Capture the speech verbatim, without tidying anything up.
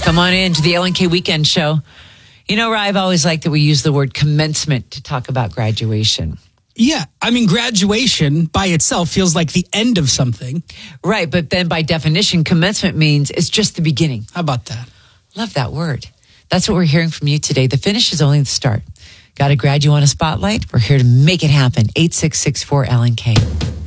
Come on in to the Ellen K Weekend Show. You know, I've always liked that we use the word commencement to talk about graduation. Yeah, I mean, graduation by itself feels like the end of something. Right, but then by definition, commencement means it's just the beginning. How about that? Love that word. That's what we're hearing from you today. The finish is only the start. Got to grad you on a spotlight? We're here to make it happen. eight six six four Ellen K.